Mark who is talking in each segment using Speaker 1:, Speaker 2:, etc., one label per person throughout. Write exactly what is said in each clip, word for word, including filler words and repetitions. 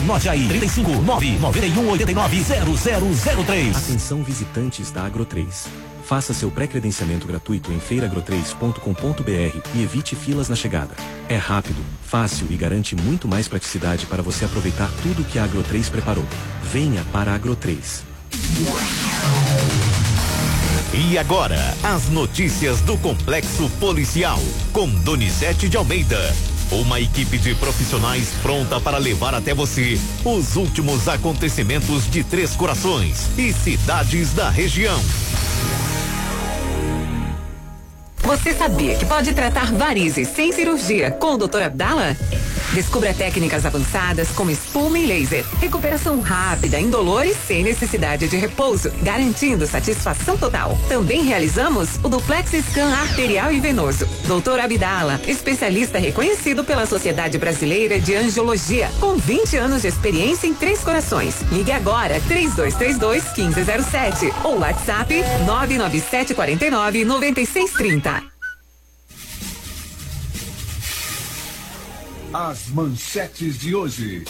Speaker 1: Anote aí, trinta e cinco, nove nove um, oito nove, zero zero zero três.
Speaker 2: Atenção visitantes da Agro três. Faça seu pré-credenciamento gratuito em feira agro três ponto com ponto br e evite filas na chegada. É rápido, fácil e garante muito mais praticidade para você aproveitar tudo que a Agro três preparou. Venha para a Agro três.
Speaker 3: E agora, as notícias do Complexo Policial, com Donizete de Almeida. Uma equipe de profissionais pronta para levar até você os últimos acontecimentos de Três Corações e cidades da região.
Speaker 4: Você sabia que pode tratar varizes sem cirurgia com o doutor Abdala? Descubra técnicas avançadas como espuma e laser. Recuperação rápida, indolor e sem necessidade de repouso, garantindo satisfação total. Também realizamos o duplex scan arterial e venoso. doutor Abdala, especialista reconhecido pela Sociedade Brasileira de Angiologia, com vinte anos de experiência em Três Corações. Ligue agora três dois três dois, um cinco zero sete ou WhatsApp nove nove sete quatro nove, nove seis três zero.
Speaker 5: As manchetes de hoje.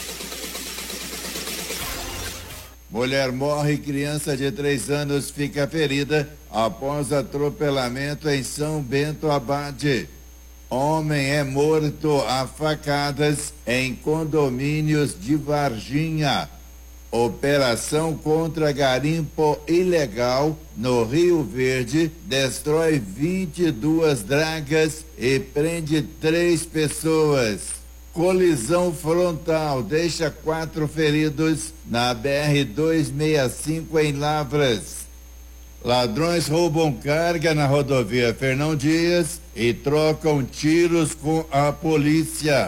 Speaker 6: Mulher morre e criança de três anos fica ferida após atropelamento em São Bento Abade. Homem é morto a facadas em condomínios de Varginha. Operação contra garimpo ilegal no Rio Verde destrói vinte e duas dragas e prende três pessoas. Colisão frontal deixa quatro feridos na B R duzentos e sessenta e cinco em Lavras. Ladrões roubam carga na rodovia Fernão Dias e trocam tiros com a polícia.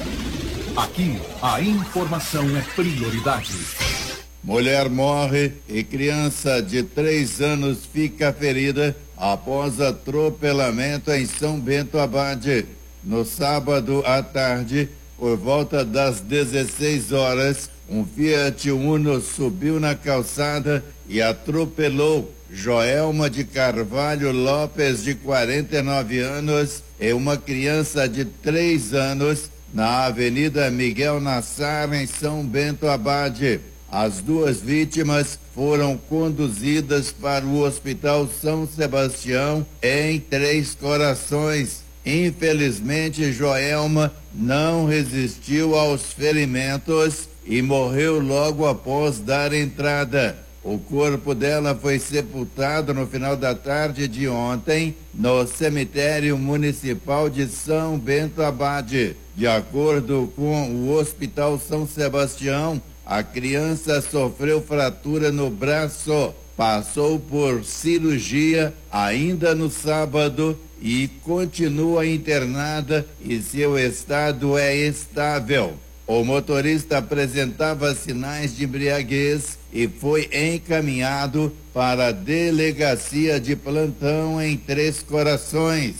Speaker 5: Aqui, a informação é prioridade.
Speaker 6: Mulher morre e criança de três anos fica ferida após atropelamento em São Bento Abade. No sábado à tarde, por volta das dezesseis horas, um Fiat Uno subiu na calçada e atropelou Joelma de Carvalho Lopes, de quarenta e nove anos, e uma criança de três anos na Avenida Miguel Nassar, em São Bento Abade. As duas vítimas foram conduzidas para o Hospital São Sebastião, em Três Corações. Infelizmente, Joelma não resistiu aos ferimentos e morreu logo após dar entrada. O corpo dela foi sepultado no final da tarde de ontem no cemitério municipal de São Bento Abade. De acordo com o Hospital São Sebastião, a criança sofreu fratura no braço, passou por cirurgia ainda no sábado e continua internada e seu estado é estável. O motorista apresentava sinais de embriaguez e foi encaminhado para a delegacia de plantão em Três Corações.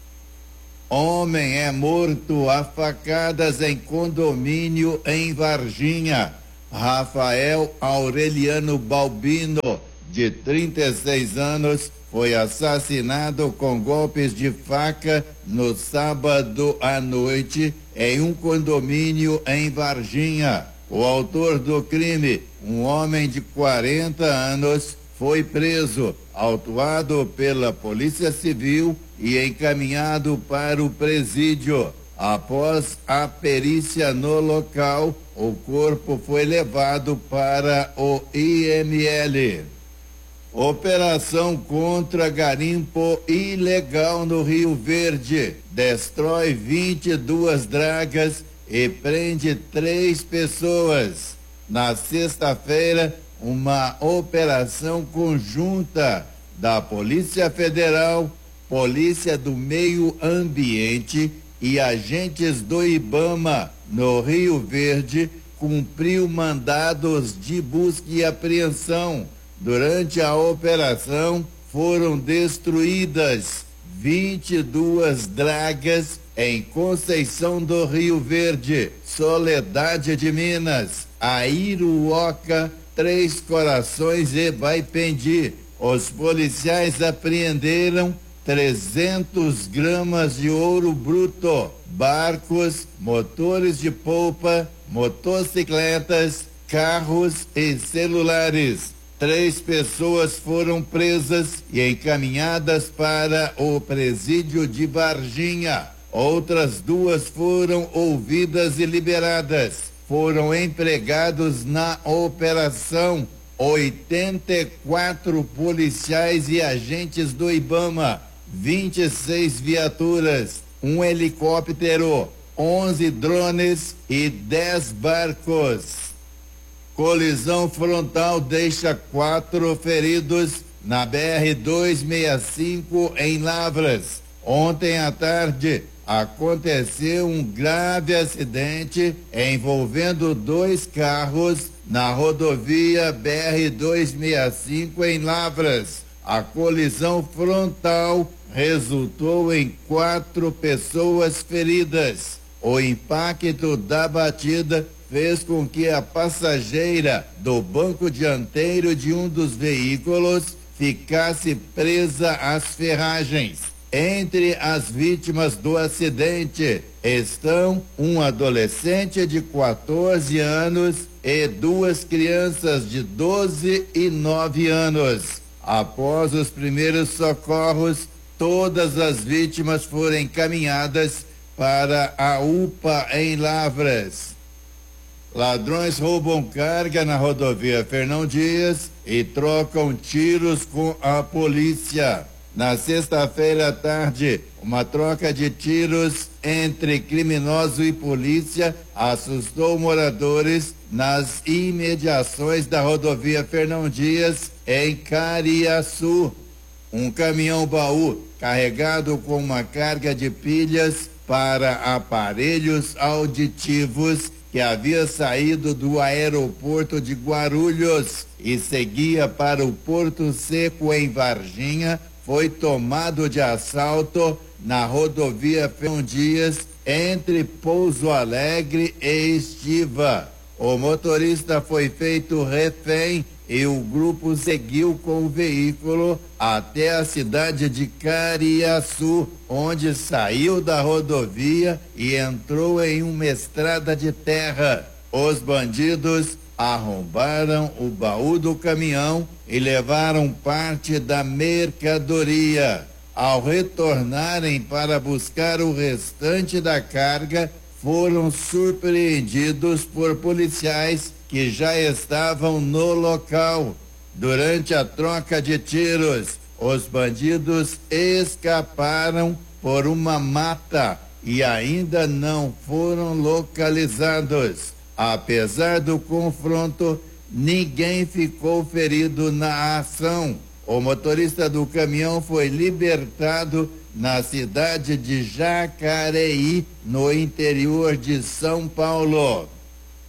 Speaker 6: Homem é morto a facadas em condomínio em Varginha. Rafael Aureliano Balbino, de trinta e seis anos, foi assassinado com golpes de faca no sábado à noite em um condomínio em Varginha. O autor do crime, um homem de quarenta anos, foi preso, autuado pela Polícia Civil e encaminhado para o presídio. Após a perícia no local, o corpo foi levado para o I M L. Operação contra garimpo ilegal no Rio Verde destrói vinte e duas dragas e prende três pessoas. Na sexta-feira, uma operação conjunta da Polícia Federal, Polícia do Meio Ambiente e agentes do IBAMA no Rio Verde cumpriu mandados de busca e apreensão. Durante a operação, foram destruídas vinte e duas dragas em Conceição do Rio Verde, Soledade de Minas, Airuoca, Três Corações e Baipendi. Os policiais apreenderam trezentos gramas de ouro bruto, barcos, motores de polpa, motocicletas, carros e celulares. Três pessoas foram presas e encaminhadas para o presídio de Varginha. Outras duas foram ouvidas e liberadas. Foram empregados na operação oitenta e quatro policiais e agentes do IBAMA, vinte e seis viaturas, um helicóptero, onze drones e dez barcos. Colisão frontal deixa quatro feridos na B R duzentos e sessenta e cinco em Lavras. Ontem à tarde aconteceu um grave acidente envolvendo dois carros na rodovia B R duzentos e sessenta e cinco em Lavras. A colisão frontal resultou em quatro pessoas feridas. O impacto da batida fez com que a passageira do banco dianteiro de um dos veículos ficasse presa às ferragens. Entre as vítimas do acidente estão um adolescente de quatorze anos e duas crianças de doze e nove anos. Após os primeiros socorros, todas as vítimas foram encaminhadas para a U P A em Lavras. Ladrões roubam carga na rodovia Fernão Dias e trocam tiros com a polícia. Na sexta-feira à tarde, uma troca de tiros entre criminoso e polícia assustou moradores nas imediações da rodovia Fernão Dias, em Cariaçu. Um caminhão-baú carregado com uma carga de pilhas para aparelhos auditivos que havia saído do aeroporto de Guarulhos e seguia para o Porto Seco em Varginha, foi tomado de assalto na rodovia Fernão Dias, entre Pouso Alegre e Estiva. O motorista foi feito refém e o grupo seguiu com o veículo até a cidade de Cariaçu, onde saiu da rodovia e entrou em uma estrada de terra. Os bandidos arrombaram o baú do caminhão e levaram parte da mercadoria. Ao retornarem para buscar o restante da carga, foram surpreendidos por policiais que já estavam no local. Durante a troca de tiros, os bandidos escaparam por uma mata e ainda não foram localizados. Apesar do confronto, ninguém ficou ferido na ação. O motorista do caminhão foi libertado na cidade de Jacareí, no interior de São Paulo.